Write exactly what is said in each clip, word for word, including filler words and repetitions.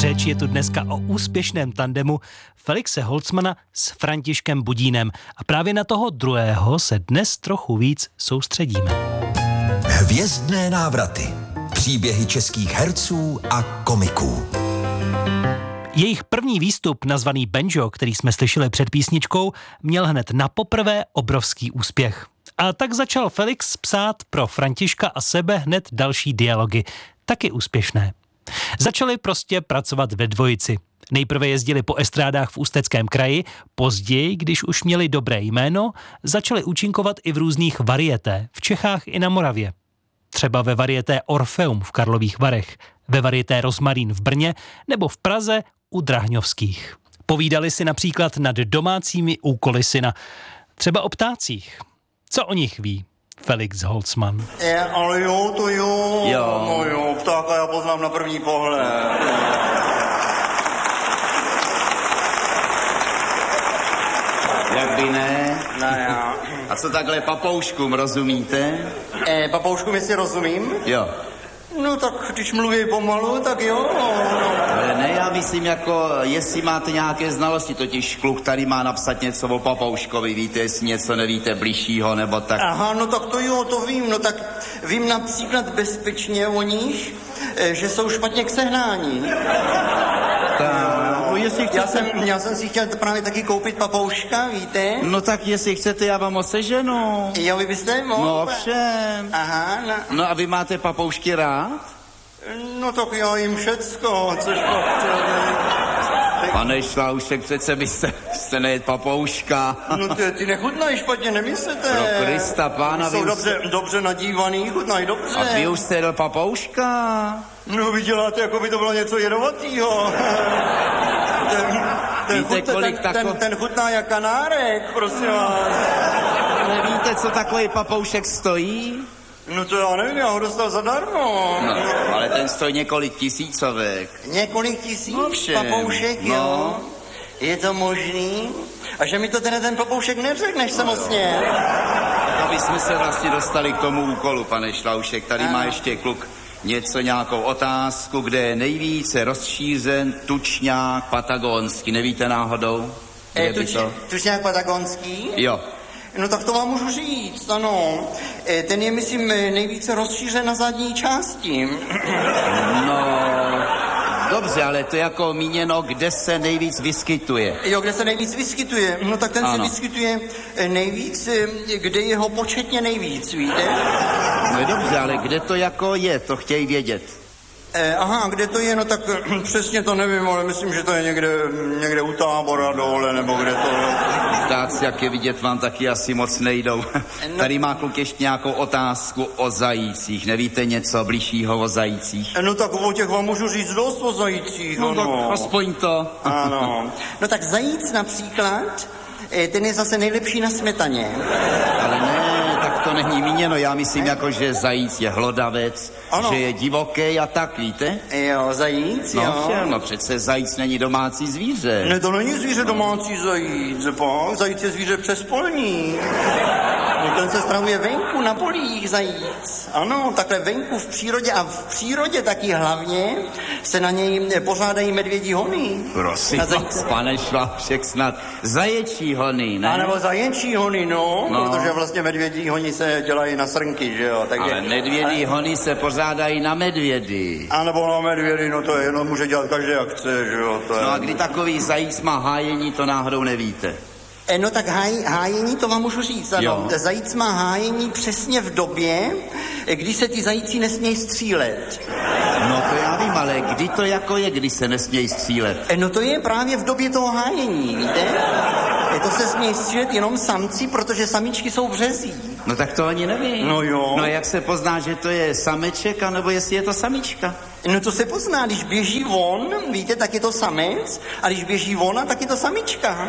Řeč je tu dneska o úspěšném tandemu Felixe Holzmana s Františkem Budínem. A právě na toho druhého se dnes trochu víc soustředíme. Hvězdné návraty. Příběhy českých herců a komiků. Jejich první výstup, nazvaný Benjo, který jsme slyšeli před písničkou, měl hned na poprvé obrovský úspěch. A tak začal Felix psát pro Františka a sebe hned další dialogy, taky úspěšné. Začali prostě pracovat ve dvojici. Nejprve jezdili po estrádách v Ústeckém kraji, později, když už měli dobré jméno, začali účinkovat i v různých varieté, v Čechách i na Moravě. Třeba ve varieté Orfeum v Karlových Varech, ve varieté Rozmarín v Brně nebo v Praze u Drahňovských. Povídali si například nad domácími úkoly syna, třeba o ptácích. Co o nich ví Felix Holzman? Je, ale jo, to jo. Jo. No jo, ptáka já poznám na první pohled. Jak by ne? No já. A co takhle papouškům, rozumíte? E, papoušku, jestli rozumím? Jo. No tak, když mluví pomalu, tak jo. No, no. Ale ne, já myslím, jako, jestli máte nějaké znalosti, totiž kluk tady má napsat něco o papouškovi, víte, jestli něco nevíte bližšího, nebo tak. Aha, no tak to jo, to vím. No tak vím například bezpečně o nich, e, že jsou špatně k sehnání. Tak, no, jestli chcete... Já jsem, já jsem si chtěl právě taky koupit papouška, víte? No tak jestli chcete, já vám ho seženu. Jo, vy byste mohl? No ovšem. Aha, no. No a vy máte papoušky rád? No tak já jim všecko, což pak... Pane Šláušek, přece byste, byste nejet papouška. No ty, ty nechutnají špatně, nemyslíte? Pro Krista pána, jsou vy dobře, už... dobře nadívaný, chutnají dobře. A vy už jste jedl papouška? No vy děláte, jako by to bylo něco jedovatýho. Ten, ten, Víte, chutne, kolik ten, tako- ten, ten chutná jak kanárek, prosím vás. Nevíte, co takový papoušek stojí? No to já nevím, já ho dostal zadarmo. No, ale ten stojí několik tisícovek. Několik tisíc No všem, papoušek, no. jo? Je to možný? A že mi to teda ten papoušek neřekneš No samotně. Aby jsme se vlastně dostali k tomu úkolu, pane Šláušek. Tady Ano. má ještě kluk něco, nějakou otázku, kde je nejvíce rozšířen tučňák patagonský. Nevíte náhodou? E, Kde by tuč, to? tučňák patagonský? Jo. No tak to vám můžu říct, ano. E, ten je, myslím, nejvíce rozšířen na zadní části. No, dobře, ale to je jako míněno, kde se nejvíc vyskytuje. Jo, kde se nejvíc vyskytuje? No tak ten Ano. se vyskytuje nejvíc, kde je ho početně nejvíc, víte? No je dobře, ale kde to jako je, to chtějí vědět. E, aha, kde to je, no tak přesně to nevím, ale myslím, že to je někde, někde u Tábora dole, nebo kde to je. Ptáci, jak je vidět, vám taky asi moc nejdou. No. Tady má kluk ještě nějakou otázku o zajících. Nevíte něco bližšího o zajících? E, no tak o těch vám můžu říct dost o zajících, No, tak ano. aspoň to. Ano. No tak zajíc například, e, ten je zase nejlepší na smetaně. Ale ne, tak to není míněno. Já myslím, jako, že zajíc je hlodavec, Ano. že je divoký a tak, víte? Jo, zajíc, No jo. všem, no přece zajíc není domácí zvíře. Ne, to není zvíře domácí zajíc, pak. Zajíc je zvíře přespolní. No, ten se stravuje venku, na polích zajíc. Ano, takhle venku v přírodě a v přírodě taky hlavně se na něj pořádají medvědí hony. Prosím Na vás, zajíce. pane Šlášek, snad zaječí hony, ne? A nebo zaječí hony, no, No. protože vlastně medvědí hony se dělají na srnky, že jo, takže... Ale medvědí hony se pořádají na medvědy. A nebo na medvědy, no to je jenom může dělat každý jak chce, že jo, to je... No a kdy takový zajíc má hájení, to náhodou nevíte. E, no tak háj, hájení, to vám můžu říct, ano. Jo. Zajíc má hájení přesně v době, kdy se ty zajíci nesmějí střílet. No to já vím, ale kdy to jako je, kdy se nesmějí střílet? E, no to je právě v době toho hájení, víte? E, to se smějí střílet jenom samci, protože samičky jsou březí. No tak to ani nevím. No jo. No jak se pozná, že to je sameček, anebo jestli je to samička? No to se pozná, když běží von, víte, tak je to samec, a když běží ona, tak je to samička.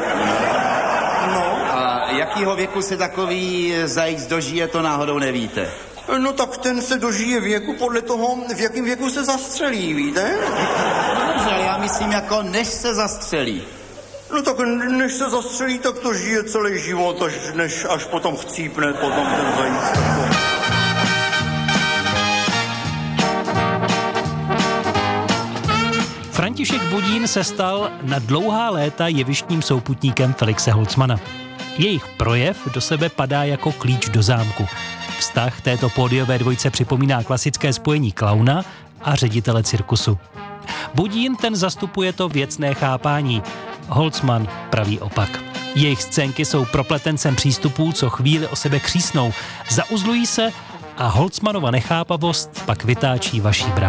No. A jakýho věku se takový zajíc dožije, to náhodou nevíte? No tak ten se dožije věku podle toho, v jakém věku se zastřelí, víte? No dobře, ale já myslím jako než se zastřelí. No tak než se zastřelí, tak to žije celý život, až, než, až potom chcípne potom ten zajíc. František Budín se stal na dlouhá léta jevištním souputníkem Felixe Holzmana. Jejich projev do sebe padá jako klíč do zámku. Vztah této pódiové dvojce připomíná klasické spojení klauna a ředitele cirkusu. Budín ten zastupuje to věcné chápání, Holzman pravý opak. Jejich scénky jsou propletencem přístupů, co chvíli o sebe křísnou, zauzlují se a Holzmanova nechápavost pak vytáčí vaší bránu.